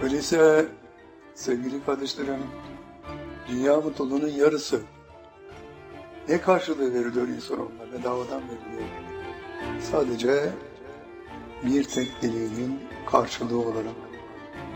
Öyleyse sevgili kardeşlerim, dünya mutluluğunun yarısı ne karşılığı veriliyor insanoğluna? Bedavadan veriliyor. Sadece bir tek dileğinin karşılığı olarak.